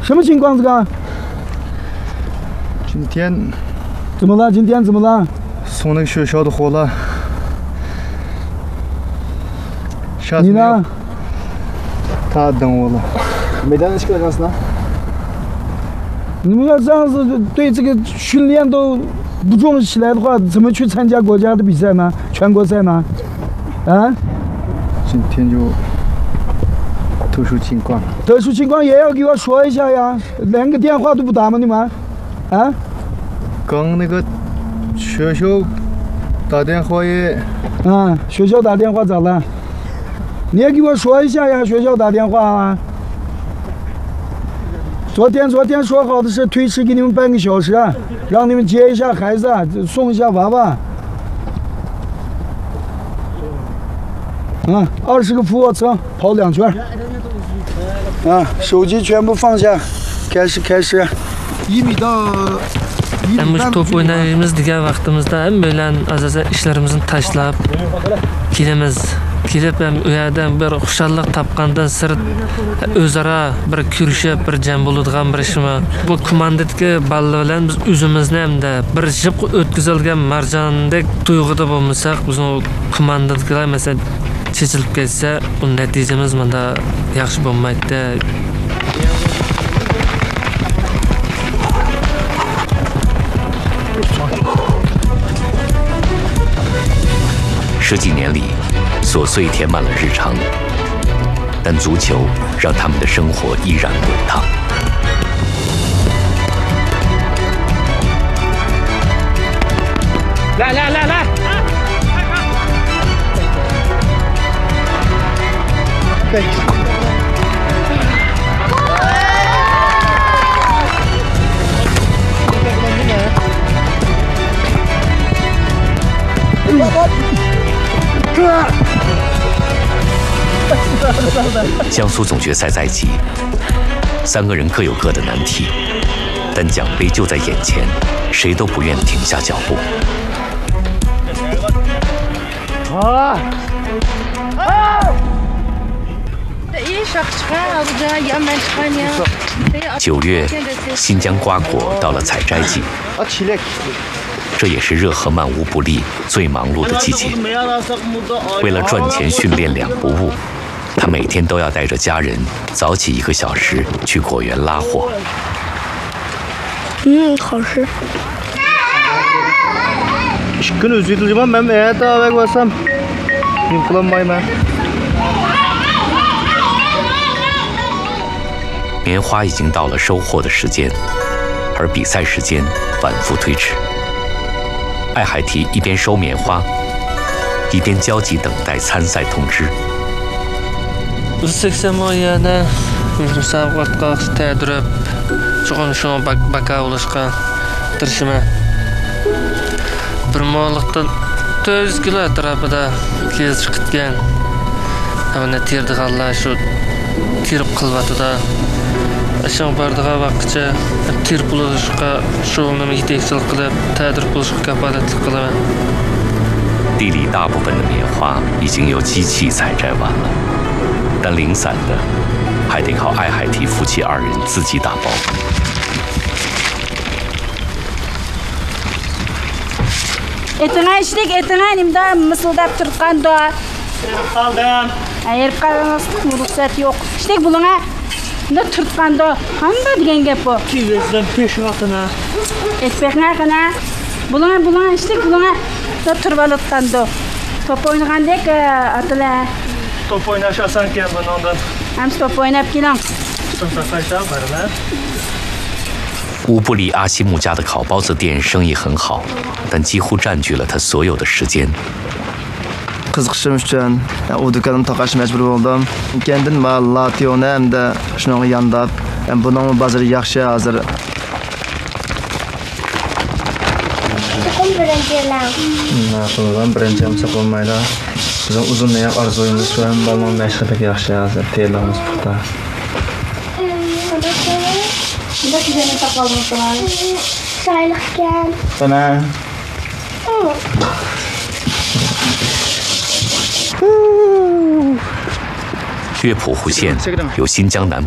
什么情况？这个？ 今天怎么了？今天怎么了？ 送那个学校的货了。 你呢？ 他等我了。没带那几个人呢？ 你们要这样子对这个训练都不重视起来的话，怎么去参加国家的比赛呢？全国赛呢？啊？ 今天就特殊情况。 特殊情况也要给我说一下呀，连个电话都不打吗？你们？啊？ 刚那个学校打电话也。 学校打电话咋了？你也给我说一下呀，学校打电话啊。昨天说好的是推迟给你们半个小时，让你们接一下孩子，送一下娃娃。20个俯卧撑，跑2圈。手机全部放下，开始。1米到1米半。 Top o'ynaymiz degan vaqtimizda ham bilan azaza ishlarimizni tashlab kelamiz. Kelib ham u yerdan bir xushalliq topgandan sirt o'zaro bir ko'rishib bir jam bo'ladigan bir ishmi. Bu komandadagi balla bilan biz o'zimizni hamda bir jib o'tkazilgan marjondek tuyg'uda bo'lmasak, bizni komandadagilar masalan chechilib ketsa, bu natijamiz menda yaxshi bo'lmaydi. 10几年里，琐碎填满了日常，但足球让他们的生活依然滚烫。 来！ 对。 江苏总决赛在即，3个人各有各的难题，但奖杯就在眼前，谁都不愿停下脚步。9月，新疆瓜果到了采摘季，这也是热河曼乌布力最忙碌的季节。为了赚钱训练2不误，他每天都要带着家人早起1个小时去果园拉货。 好吃。 Gün üzüldüm ben evde eve koysam yıkılamayım. 棉花已经到了收获的时间，而比赛时间反复推迟。艾海提一边收棉花，一边焦急等待参赛通知。 80 musobaqaga tayyorlab, cho'qim shu baka olishga tirishiman. Bir mo'liqda 400 kilo atrofida kezib chiqgan. Mana terdiganlar shu terib qilvatida. Aşağı bardağa vaqtcha ter bulishga shug'ullanib yetakchilik qilib, tadbir bo'lishga kafolatlik qilaman. 地里大部分的棉花已经由机器采摘完了，但零散的还得靠艾海提夫妻2人自己打包。 Etine işlik, etine elimde mısıldap turtqanda. Kaldım. Ayırıp kalınız, ruhsat yok. İşlik buluna. Ne turtqanda, qanda degan gap bu. Kiyvezden peşin atına. Etpekne qana. Buluna işlik buluna. Ne turbalıtqanda. Top oynagandek atıla. Top oynaş asanken ben ondan. Hem top oynap kelam. Sınıfta kaçtan var lan? 乌布里阿西木家的烤包子店生意很好，但几乎占据了他所有的时间。 Qiziqishim uchun u do'konimni taqashga majbur bo'ldim. Kendin Lationi hamda shuning yonida buning bozori yaxshi hozir. Birinchi ham bo'lmaydi. Bizning uzun oyoq orzuyimiz shu ham balon mashqidagi yaxshi hozir terlamiz puxta. Bak üzerine takalım falan. Çaylıkken. Bana. 乐谱湖县有新疆南部